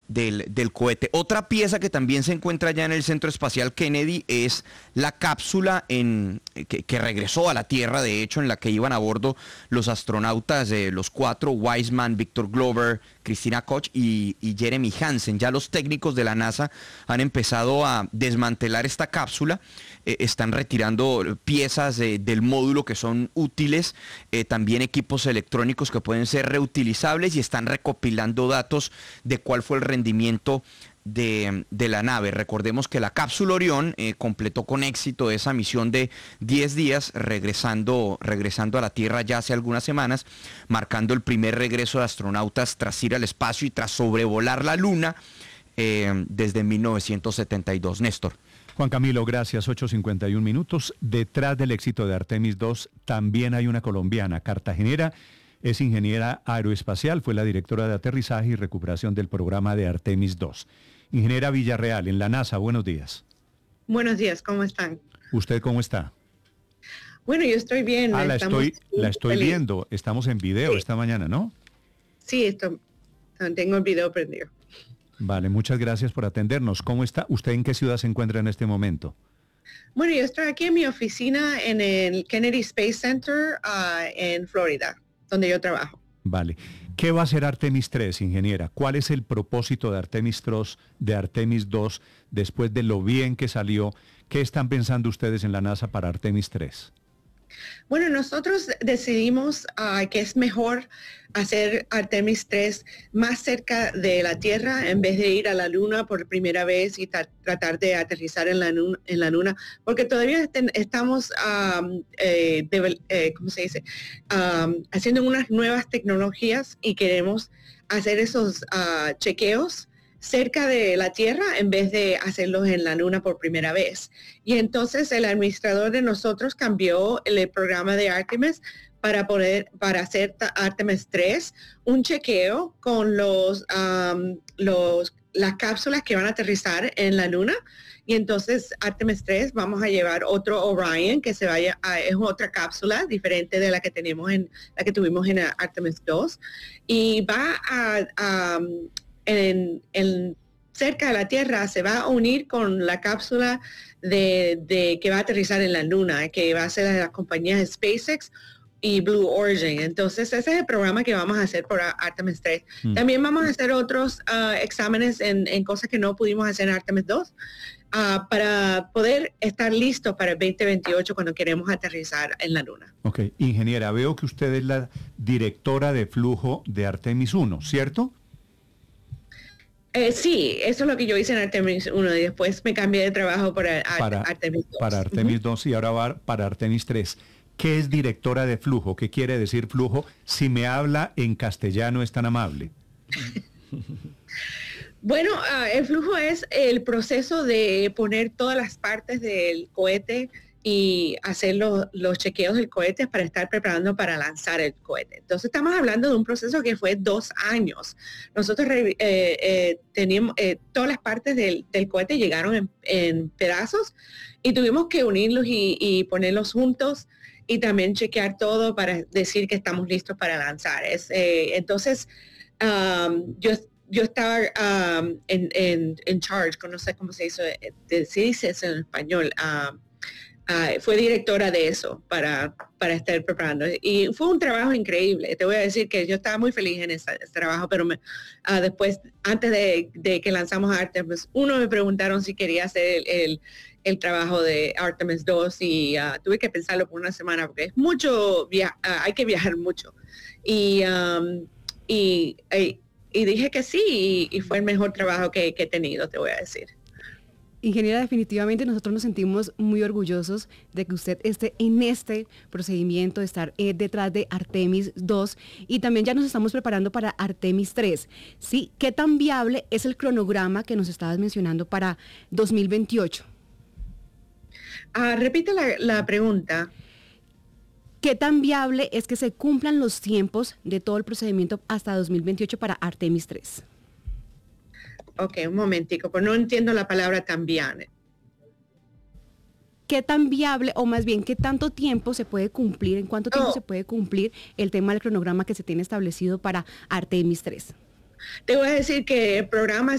del cohete. Otra pieza que también se encuentra ya en el Centro Espacial Kennedy es la cápsula que regresó a la Tierra, de hecho, en la que iban a bordo los astronautas, los cuatro, Wiseman, Victor Glover, Christina Koch y Jeremy Hansen. Ya los técnicos de la NASA han empezado a desmantelar esta cápsula, están retirando piezas del módulo que son útiles, también equipos electrónicos que pueden ser reutilizables, y están recopilando datos de cuál fue el rendimiento de la nave. Recordemos que la cápsula Orión completó con éxito esa misión de 10 días, regresando a la Tierra ya hace algunas semanas, marcando el primer regreso de astronautas tras ir al espacio y tras sobrevolar la Luna desde 1972. Néstor. Juan Camilo, gracias. 8:51 minutos. Detrás del éxito de Artemis II también hay una colombiana, cartagenera. Es ingeniera aeroespacial, fue la directora de aterrizaje y recuperación del programa de Artemis II. Ingeniera Villarreal, en la NASA, buenos días. Buenos días, ¿cómo están? ¿Usted cómo está? Bueno, yo estoy bien. La estoy viendo. Estamos en video esta mañana, ¿no? Sí, tengo el video prendido. Vale, muchas gracias por atendernos. ¿Cómo está? ¿Usted en qué ciudad se encuentra en este momento? Bueno, yo estoy aquí en mi oficina en el Kennedy Space Center en Florida, donde yo trabajo. Vale. ¿Qué va a hacer Artemis 3, ingeniera? ¿Cuál es el propósito de Artemis 2 después de lo bien que salió? ¿Qué están pensando ustedes en la NASA para Artemis 3? Bueno, nosotros decidimos que es mejor hacer Artemis 3 más cerca de la Tierra en vez de ir a la Luna por primera vez y tratar de aterrizar en la Luna, porque todavía estamos ¿cómo se dice? Haciendo unas nuevas tecnologías y queremos hacer esos chequeos cerca de la Tierra en vez de hacerlos en la Luna por primera vez. Y entonces el administrador de nosotros cambió el programa de Artemis para hacer Artemis 3, un chequeo con las cápsulas que van a aterrizar en la Luna. Y entonces Artemis 3 vamos a llevar otro Orion que es otra cápsula diferente de la que tuvimos en Artemis 2, y va cerca de la Tierra, se va a unir con la cápsula que va a aterrizar en la Luna, que va a ser de las compañías SpaceX y Blue Origin. Entonces ese es el programa que vamos a hacer por Artemis 3. También vamos a hacer otros exámenes en cosas que no pudimos hacer en Artemis 2 para poder estar listos para el 2028 cuando queremos aterrizar en la Luna. Ok, ingeniera, veo que usted es la directora de flujo de Artemis 1, ¿cierto? Sí, eso es lo que yo hice en Artemis 1 y después me cambié de trabajo para Artemis 2. Para Artemis 2 y ahora va para Artemis 3. ¿Qué es directora de flujo? ¿Qué quiere decir flujo? Si me habla en castellano es tan amable. Bueno, el flujo es el proceso de poner todas las partes del cohete y hacer los chequeos del cohete para estar preparando para lanzar el cohete. Entonces estamos hablando de un proceso que fue 2 años. Nosotros teníamos todas las partes del cohete llegaron en pedazos y tuvimos que unirlos y ponerlos juntos y también chequear todo para decir que estamos listos para lanzar. Entonces yo estaba en charge, no sé cómo se dice eso en español. Fue directora de eso para estar preparando. Y fue un trabajo increíble. Te voy a decir que yo estaba muy feliz en ese trabajo, pero después, antes de que lanzamos Artemis 1, me preguntaron si quería hacer el trabajo de Artemis 2 y tuve que pensarlo por una semana porque es mucho, hay que viajar mucho. Y dije que sí y fue el mejor trabajo que he tenido, te voy a decir. Ingeniera, definitivamente nosotros nos sentimos muy orgullosos de que usted esté en este procedimiento de estar detrás de Artemis 2 y también ya nos estamos preparando para Artemis 3. ¿Sí? ¿Qué tan viable es el cronograma que nos estabas mencionando para 2028? Repite la pregunta. ¿Qué tan viable es que se cumplan los tiempos de todo el procedimiento hasta 2028 para Artemis 3? Ok, un momentico, pues no entiendo la palabra tan bien. ¿Qué tan viable, o más bien, qué tanto tiempo se puede cumplir, en cuánto tiempo se puede cumplir el tema del cronograma que se tiene establecido para Artemis 3? Te voy a decir que el programa